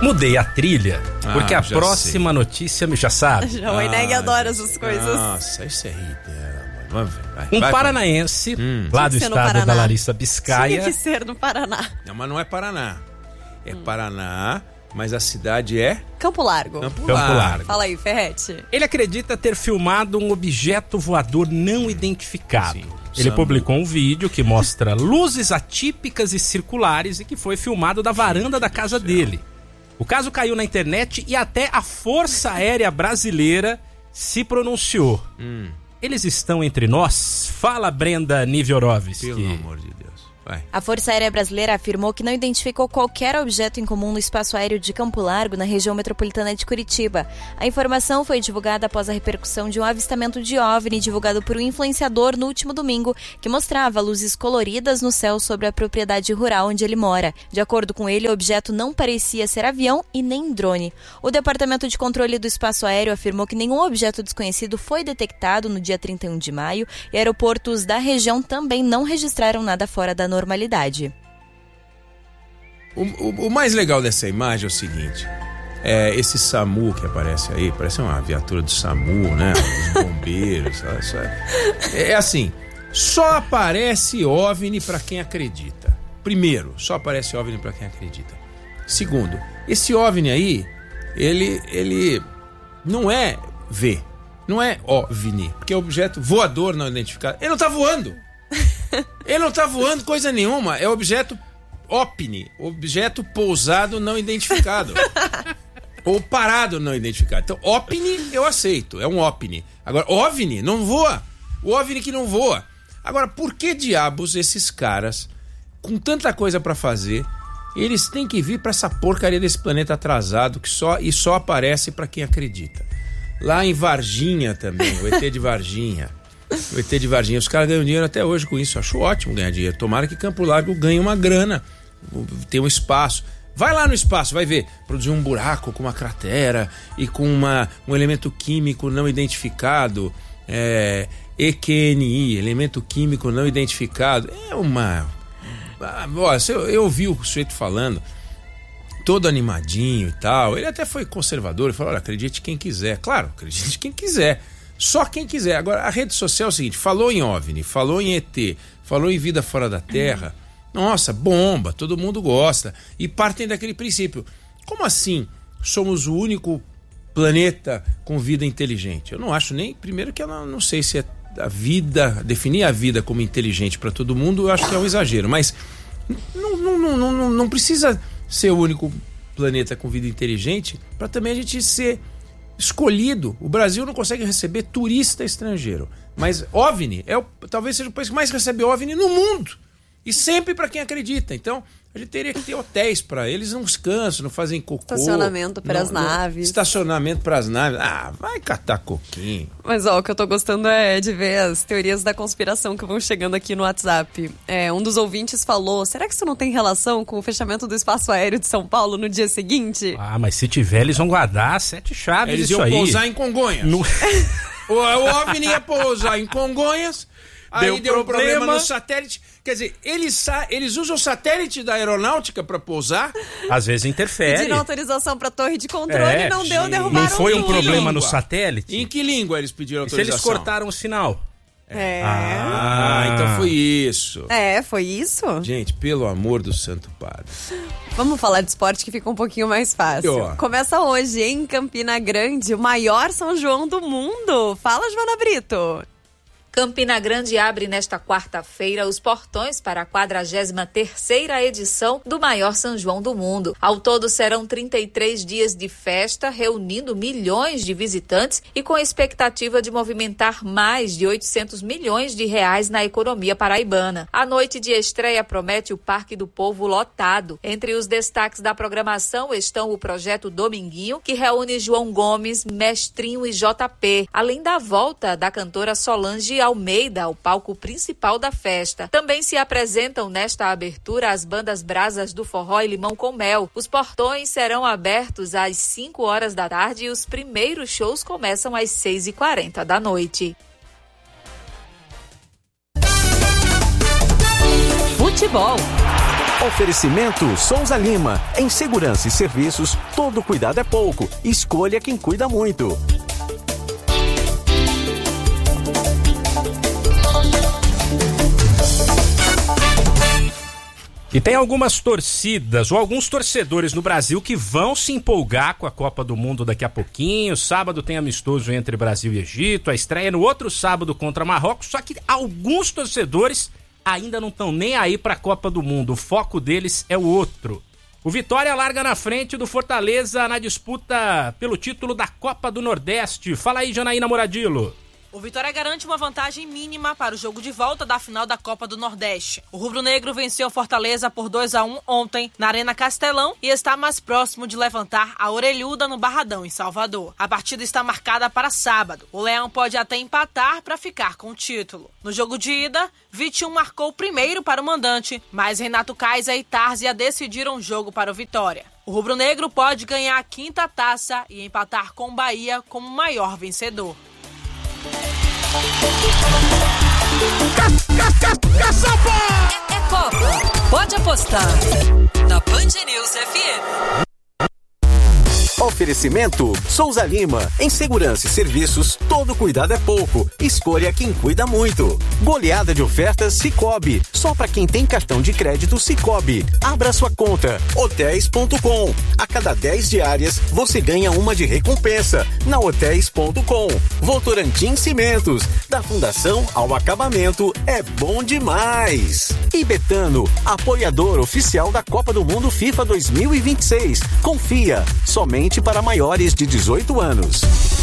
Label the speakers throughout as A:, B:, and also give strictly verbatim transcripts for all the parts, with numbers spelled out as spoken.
A: Mudei a trilha, ah, porque a próxima
B: sei.
A: notícia me já sabe.
C: Já o Eneg ah, adora essas coisas.
B: Nossa, isso é ridículo. Vamos ver. Vai,
A: um
B: vai,
A: paranaense,
B: hum.
A: lá do estado da Larissa Biscaia.
C: Tinha que ser no Paraná.
B: Não, mas não é Paraná. É hum. Paraná, mas a cidade é...
C: Campo Largo.
B: Campo,
A: Campo
B: Largo.
A: Largo.
C: Fala aí, Ferretti.
A: Ele acredita ter filmado um objeto voador não identificado. Sim. Ele Sam... publicou um vídeo que mostra luzes atípicas e circulares e que foi filmado da varanda da casa dele. O caso caiu na internet e até a Força Aérea Brasileira se pronunciou. Hum. Eles estão entre nós? Fala, Brenda Niviorovski.
B: Pelo amor de Deus. Vai.
C: A Força Aérea Brasileira afirmou que não identificou qualquer objeto em comum no espaço aéreo de Campo Largo, na região metropolitana de Curitiba. A informação foi divulgada após a repercussão de um avistamento de OVNI divulgado por um influenciador no último domingo, que mostrava luzes coloridas no céu sobre a propriedade rural onde ele mora. De acordo com ele, o objeto não parecia ser avião e nem drone. O Departamento de Controle do Espaço Aéreo afirmou que nenhum objeto desconhecido foi detectado no dia trinta e um de maio e aeroportos da região também não registraram nada fora da normalidade.
B: O, o, o mais legal dessa imagem é o seguinte: é, esse SAMU que aparece aí, parece uma viatura do SAMU, né? Os bombeiros. Isso é, é assim, só aparece OVNI para quem acredita. Primeiro, só aparece OVNI para quem acredita. Segundo, esse OVNI aí, ele, ele não é V, não é OVNI, porque é objeto voador não identificado. Ele não tá voando. Ele não tá voando coisa nenhuma. É objeto OPNI, objeto pousado não identificado. Ou parado não identificado. Então, OPNI eu aceito, é um OPNI. Agora, OVNI não voa. O OVNI que não voa. Agora, por que diabos esses caras, com tanta coisa pra fazer, eles têm que vir pra essa porcaria desse planeta atrasado que só, e só aparece pra quem acredita? Lá em Varginha também, o E T de Varginha. O E T de Varginha, os caras ganham dinheiro até hoje com isso. Acho ótimo ganhar dinheiro. Tomara que Campo Largo ganhe uma grana, tem um espaço. Vai lá no espaço, vai ver. Produzir um buraco com uma cratera e com uma, um elemento químico não identificado. É, E Q N I, elemento químico não identificado. É uma... Nossa, eu, eu ouvi o sujeito falando, todo animadinho e tal. Ele até foi conservador. Ele falou, olha, acredite quem quiser. Claro, acredite quem quiser. Só quem quiser. Agora, a rede social é o seguinte: falou em OVNI, falou em E T, falou em vida fora da Terra. Nossa, bomba, todo mundo gosta. E partem daquele princípio. Como assim somos o único planeta com vida inteligente? Eu não acho nem... Primeiro que eu não, não sei se é a vida... Definir a vida como inteligente para todo mundo, eu acho que é um exagero. Mas não, não, não, não, não precisa ser o único planeta com vida inteligente para também a gente ser... escolhido. O Brasil não consegue receber turista estrangeiro, mas OVNI é o, talvez seja o país que mais recebe OVNI no mundo, e sempre para quem acredita. Então a gente teria que ter hotéis para eles, não descansam, não fazem cocô,
C: estacionamento para as naves
B: estacionamento para as naves. Ah, vai catar coquinho.
C: Mas ó, o que eu tô gostando é de ver as teorias da conspiração que vão chegando aqui no WhatsApp. É, um dos ouvintes falou, será que isso não tem relação com o fechamento do espaço aéreo de São Paulo no dia seguinte?
A: Ah, mas se tiver, eles vão guardar sete chaves.
B: Eles
A: isso
B: iam
A: aí.
B: pousar em Congonhas. No... o, o OVNI ia pousar em Congonhas. Aí deu, deu problema. um problema no satélite. Quer dizer, eles, eles usam o satélite da aeronáutica para pousar.
A: Às vezes interfere.
C: Pediram autorização para torre de controle
A: é,
C: e não deu, derrubaram
A: Não foi um
C: tudo.
A: problema no satélite?
B: Em que língua eles pediram
A: e
B: autorização?
A: Se eles cortaram o sinal.
C: É.
B: Ah, então foi isso.
C: É, foi isso.
B: Gente, pelo amor do Santo Padre.
C: Vamos falar de esporte que fica um pouquinho mais fácil.
B: Eu.
C: Começa hoje em Campina Grande, o maior São João do mundo. Fala, Joana Brito.
D: Campina Grande abre nesta quarta-feira os portões para a quadragésima terceira edição do maior São João do mundo. Ao todo serão trinta e três dias de festa, reunindo milhões de visitantes e com expectativa de movimentar mais de oitocentos milhões de reais na economia paraibana. A noite de estreia promete o Parque do Povo lotado. Entre os destaques da programação estão o projeto Dominguinho, que reúne João Gomes, Mestrinho e J P, além da volta da cantora Solange Almeida ao palco principal da festa. Também se apresentam nesta abertura as bandas Brasas do Forró e Limão com Mel. Os portões serão abertos às cinco horas da tarde e os primeiros shows começam às seis e quarenta da noite.
E: Futebol. Oferecimento Souza Lima. Em segurança e serviços, todo cuidado é pouco. Escolha quem cuida muito.
A: E tem algumas torcidas ou alguns torcedores no Brasil que vão se empolgar com a Copa do Mundo daqui a pouquinho. Sábado tem amistoso entre Brasil e Egito, a estreia no outro sábado contra Marrocos, só que alguns torcedores ainda não estão nem aí para a Copa do Mundo, o foco deles é o outro. O Vitória larga na frente do Fortaleza na disputa pelo título da Copa do Nordeste. Fala aí, Janaína Moradilo.
F: O Vitória garante uma vantagem mínima para o jogo de volta da final da Copa do Nordeste. O rubro-negro venceu Fortaleza por dois a um ontem na Arena Castelão e está mais próximo de levantar a orelhuda no Barradão, em Salvador. A partida está marcada para sábado. O Leão pode até empatar para ficar com o título. No jogo de ida, Vitinho marcou primeiro para o mandante, mas Renato Kaiser e Tárzia decidiram o jogo para o Vitória. O rubro-negro pode ganhar a quinta taça e empatar com o Bahia como maior vencedor.
G: É, é Copa. Pode apostar. Na Band News F M.
E: Oferecimento Souza Lima. Em segurança e serviços, todo cuidado é pouco. Escolha quem cuida muito. Goleada de ofertas Sicoob. Só para quem tem cartão de crédito Sicoob. Abra sua conta. hotéis ponto com. A cada dez diárias, você ganha uma de recompensa. Na hotéis ponto com. Votorantim Cimentos. Da fundação ao acabamento, é bom demais. E Betano, apoiador oficial da Copa do Mundo FIFA dois mil e vinte e seis. Confia. Somente para maiores de dezoito anos.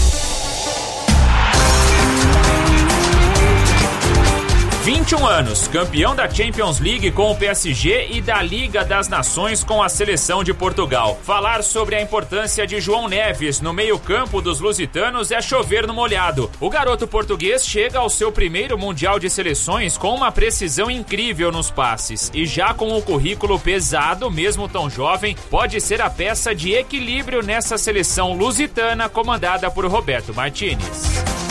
H: vinte e um anos, campeão da Champions League com o P S G e da Liga das Nações com a seleção de Portugal. Falar sobre a importância de João Neves no meio-campo dos lusitanos é chover no molhado. O garoto português chega ao seu primeiro Mundial de Seleções com uma precisão incrível nos passes e já com o currículo pesado, mesmo tão jovem, pode ser a peça de equilíbrio nessa seleção lusitana comandada por Roberto Martínez.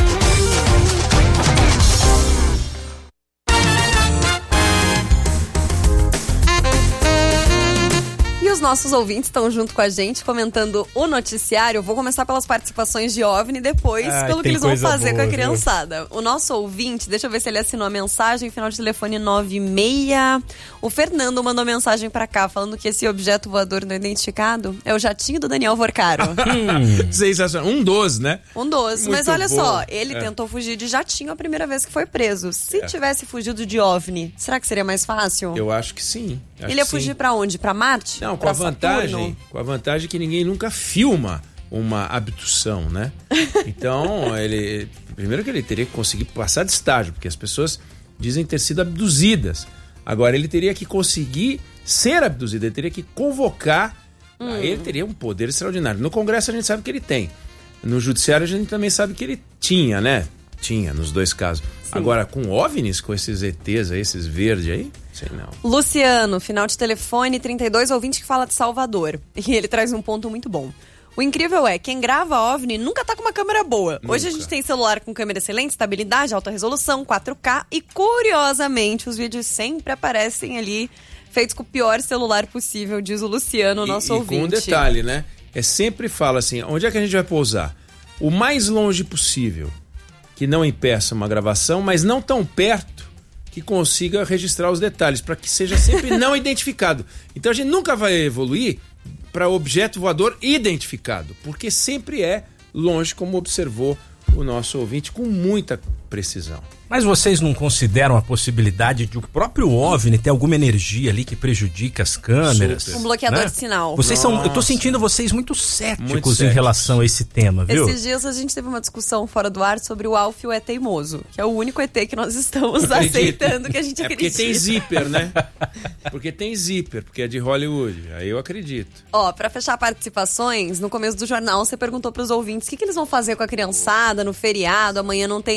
I: E os nossos ouvintes estão junto com a gente comentando o noticiário. Eu vou começar pelas participações de OVNI, depois Ai, pelo que eles vão fazer boa, com a criançada. Viu? O nosso ouvinte, deixa eu ver se ele assinou a mensagem, final de telefone nove seis. O Fernando mandou mensagem pra cá, falando que esse objeto voador não identificado é o jatinho do Daniel Vorcaro.
B: hum, sensacional. Um dos, né?
I: Um dos.
B: Muito
I: Mas olha
B: bom.
I: só, ele
B: é.
I: tentou fugir de jatinho a primeira vez que foi preso. Se
B: É.
I: tivesse fugido de OVNI, será que seria mais fácil?
B: Eu acho que sim. Acho
I: ele ia
B: que
I: fugir
B: sim.
I: pra onde? Pra Marte?
B: Não, com
I: pra
B: a vantagem,
I: Saturno?
B: com a vantagem que ninguém nunca filma uma abdução, né? Então, ele primeiro que ele teria que conseguir passar de estágio, porque as pessoas dizem ter sido abduzidas. Agora ele teria que conseguir ser abduzido, ele teria que convocar, hum. aí ele teria um poder extraordinário. No Congresso a gente sabe que ele tem. No Judiciário a gente também sabe que ele tinha, né? Tinha, nos dois casos. Sim. Agora, com OVNIs, com esses E Tês aí, esses verdes aí, sei não.
I: Luciano, final de telefone trinta e dois, ouvinte que fala de Salvador. E ele traz um ponto muito bom. O incrível é, quem grava OVNI nunca tá com uma câmera boa. Nunca. Hoje a gente tem celular com câmera excelente, estabilidade, alta resolução, quatro K. E, curiosamente, os vídeos sempre aparecem ali, feitos com o pior celular possível, diz o Luciano, nosso
B: e,
I: ouvinte.
B: E com um detalhe, né? É sempre fala assim, onde é que a gente vai pousar? O mais longe possível, que não impeça uma gravação, mas não tão perto que consiga registrar os detalhes, para que seja sempre não identificado. Então a gente nunca vai evoluir para objeto voador identificado, porque sempre é longe, como observou o nosso ouvinte com muita precisão.
A: Mas vocês não consideram a possibilidade de o próprio OVNI ter alguma energia ali que prejudica as câmeras?
I: Super. Um bloqueador
A: né?
I: de sinal.
A: Vocês são, eu tô
B: Nossa.
A: sentindo vocês muito céticos,
B: Muito
A: em
B: céticos.
A: relação a esse tema, viu?
I: Esses dias a gente teve uma discussão fora do ar sobre o Alfio é teimoso, que é o único E T que nós estamos
B: Acredito.
I: aceitando que a gente
B: É porque
I: acredita.
B: tem zíper, né? Porque tem zíper, porque é de Hollywood. Aí eu acredito.
I: Ó, pra fechar participações, no começo do jornal você perguntou pros ouvintes o que, que eles vão fazer com a criançada no feriado, amanhã não tem aula.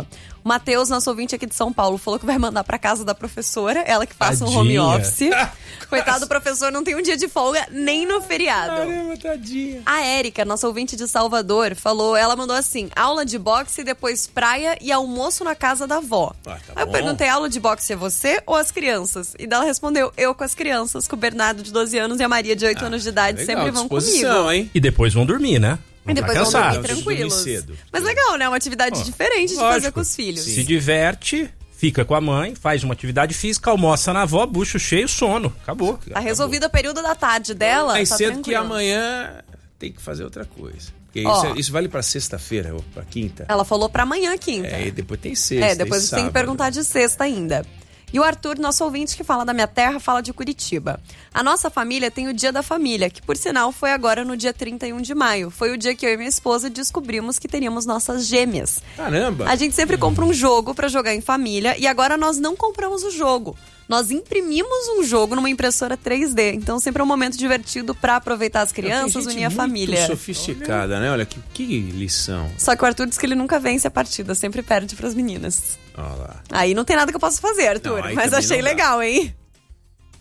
I: escola. O Matheus, nosso ouvinte aqui de São Paulo, falou que vai mandar pra casa da professora, ela que faça um home office. Coitado do professor, não tem um dia de folga nem no feriado.
B: Caramba, tadinha.
I: A Érica, nossa ouvinte de Salvador, falou, ela mandou assim, aula de boxe, depois praia e almoço na casa da avó.
B: Ah, tá
I: Aí eu
B: bom.
I: perguntei, aula de boxe é você ou as crianças? E daí ela respondeu, eu com as crianças, com o Bernardo de doze anos e a Maria de oito
B: Ah,
I: anos de idade,
B: legal,
I: sempre vão
B: disposição,
I: comigo.
B: Hein?
A: E depois vão dormir, né?
I: E depois vão
A: cansado.
I: dormir tranquilos.
B: Dormir cedo.
I: Mas legal, né? Uma atividade
A: Oh,
I: diferente de
A: lógico.
I: fazer com os filhos.
A: Se diverte, fica com a mãe, faz uma atividade física, almoça na avó, bucho cheio, sono. Acabou.
I: Tá resolvido o período da tarde dela,
B: Mais
I: tá
B: cedo
I: tranquilo.
B: que amanhã tem que fazer outra coisa. Porque
I: Ó.
B: isso, é- isso vale pra sexta-feira ou pra quinta.
I: Ela falou pra amanhã, quinta.
B: É, e depois tem sexta.
I: É, depois
B: e
I: você tem que
B: sábado.
I: perguntar de sexta ainda. E o Arthur, nosso ouvinte que fala da minha terra, fala de Curitiba. A nossa família tem o Dia da Família, que por sinal foi agora no dia trinta e um de maio. Foi o dia que eu e minha esposa descobrimos que teríamos nossas gêmeas.
B: Caramba!
I: A gente sempre compra um jogo pra jogar em família e agora nós não compramos o jogo. Nós imprimimos um jogo numa impressora três D. Então sempre é um momento divertido pra aproveitar as crianças,
B: Tem gente
I: unir a
B: muito
I: família.
B: sofisticada, né? Olha, que, que lição.
I: Só que o Arthur diz que ele nunca vence a partida, sempre perde pras meninas.
B: Olha lá.
I: Aí não tem nada que eu possa fazer, Arthur.
B: Não, aí
I: mas
B: também
I: achei
B: não dá.
I: legal, hein?